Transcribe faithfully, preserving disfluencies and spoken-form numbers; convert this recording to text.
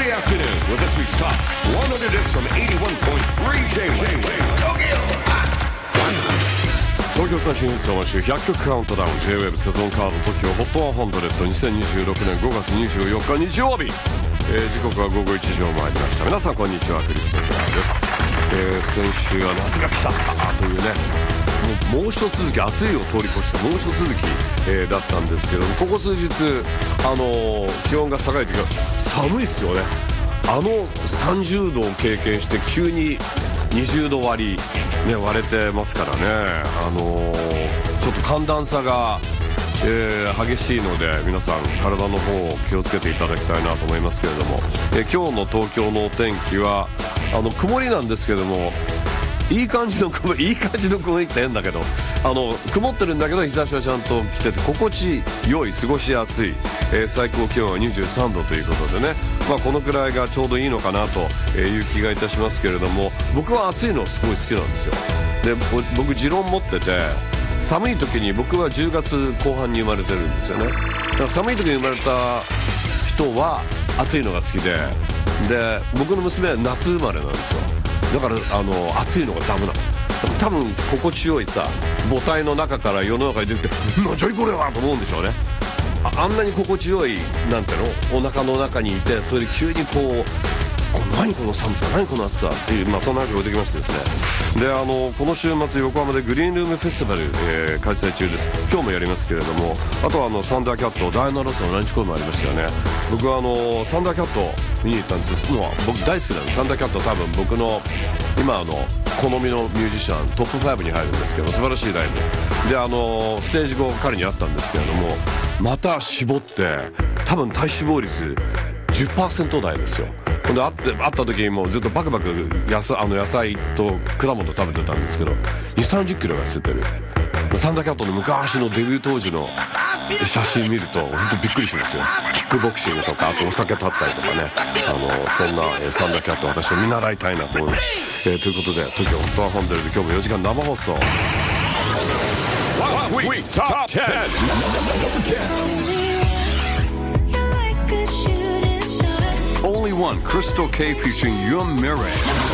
Saturday afternoon with this week's top one hundred hits from eighty-one point three J-Wave Tokyo Hot 東京最新ヒッツを毎週ひゃっきょくカウントダウン J-Wave セゾンカード TOKYO ホットひゃくにせんにじゅうろくねんごがつにじゅうよっか日曜日、えー、時刻は午後いちじを回りました。皆さんこんにちは、クリス・ベルナーです。えー、先週は夏が来たというね、もう、もう一続き、暑いを通り越してもう一続き、えー、だったんですけども、ここ数日、あのー、気温が下がるというか寒いっすよね。あのさんじゅうどを経験して急ににじゅうど割り、ね、割れてますからね、あのー、ちょっと寒暖差が、えー、激しいので皆さん体の方を気をつけていただきたいなと思いますけれども、えー、今日の東京のお天気はあの曇りなんですけども、いい感じの曇りいい感じの曇りって変だけど、あの曇ってるんだけど日差しはちゃんと来てて心地良い、過ごしやすい、えー、最高気温はにじゅうさんどということでね、まあ、このくらいがちょうどいいのかなという気がいたしますけれども、僕は暑いのすごい好きなんですよ。で僕持論持ってて、寒い時に僕はじゅうがつこう半に生まれてるんですよね。だから寒い時に生まれた人は暑いのが好きで、で僕の娘は夏生まれなんですよ。だからあの暑いのがダメなの。多分心地よいさ母体の中から世の中に出てきてなんじゃいこれはと思うんでしょうね。 あ, あんなに心地よいなんてのお腹の中にいて、それで急にこう何この寒さ、何この暑さっていう、まあ、そんな話を置いてきましてですね。であのこの週末横浜でグリーンルームフェスティバル、えー、開催中です。今日もやりますけれども、あとはあのサンダーキャットダイアナロスのランチコールもありましたよね。僕はあのサンダーキャット見に行ったんですけど、僕大好きなんです。サンダーキャット多分僕の今あの好みのミュージシャントップごに入るんですけど、素晴らしいライブで、あのステージ後彼に会ったんですけれども、また絞って多分体脂肪率 じゅっパーセント 台ですよ。で会って会った時にもうずっとバクバク野菜、あの野菜と果物食べてたんですけど、にじゅうさんじゅっキロが捨ててる。サンダーキャットの昔のデビュー当時の写真見ると本当びっくりしますよ。キックボクシングとか、あとお酒立ったりとかね、あのそんな、えー、サンダーキャット私を見習いたいなと思います。えー、ということで TOKYO ホットひゃくで今日もよじかん生放送。Last week's Top テン Only one Crystal K featuring Yum Mirror